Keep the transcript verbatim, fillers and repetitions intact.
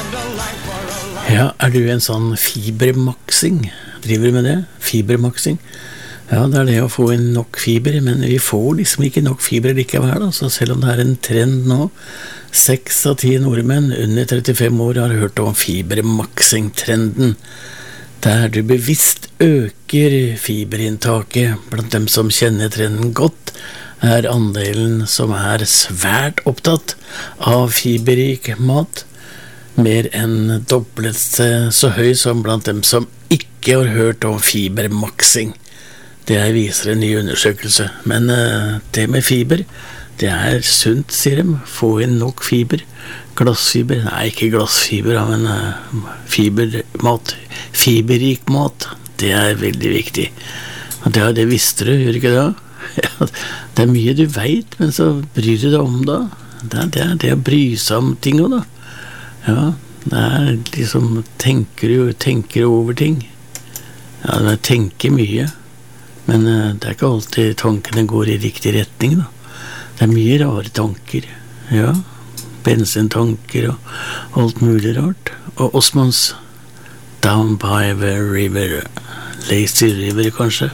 Ja, er du en sånn fibermaksing? Driver du med det? Fibermaksing? Ja, det er det å få inn nok fiber, men vi får liksom ikke nok fiber likevel, da. Så selv om det er en trend nå, seks av ti nordmenn under trettifem år har hørt om fibermaksing-trenden, der du bevisst øker fiberinntaket. Blant dem som kjenner trenden godt, er andelen som er svært opptatt av fiberrik mat, mer enn dobbelt så høy som blant dem som ikke har hørt om fibermaksing. Det viser en ny undersøkelse, men uh, det med fiber, det er sunt, sier de. Få inn nok fiber. Glassfiber, nei, ikke glassfiber, men uh, fibermat, fiberrik mat, det er veldig viktig. Og det, det visste du, gjør ikke det? Ja, det er mye du vet, men så bryr du deg om det. Det er det, det å bry seg om ting også, da. Ja, det er liksom, tenker du tenker over ting. Ja, det tenker mye. Men uh, det er ikke alltid tankene går i riktig retning, da. Det er mye rare tanker. Ja, bensintanker og alt mulig rart. Og Osmonds Down by the River, Lazy River kanskje.